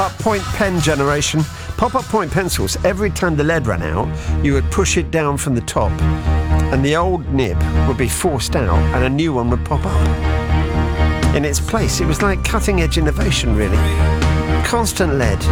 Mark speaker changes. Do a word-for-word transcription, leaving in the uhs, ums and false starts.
Speaker 1: Up point pen generation. Pop-up point pencils, every time the lead ran out, you would push it down from the top and the old nib would be forced out and a new one would pop up in its place. It was like cutting-edge innovation, really. Constant lead.